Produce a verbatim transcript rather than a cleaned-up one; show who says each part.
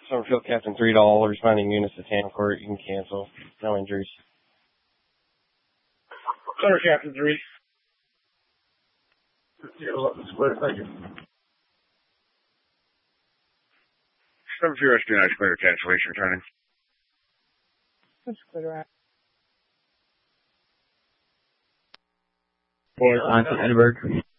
Speaker 1: Summerfield Captain three dollars, finding units to Tan Court, you can cancel. No injuries.
Speaker 2: Summer Captain three. Split, thank you.
Speaker 3: Summerfield Rescue Nice clear cancellation returning.
Speaker 4: That's clear out.
Speaker 2: Boy,
Speaker 5: On to Edinburgh.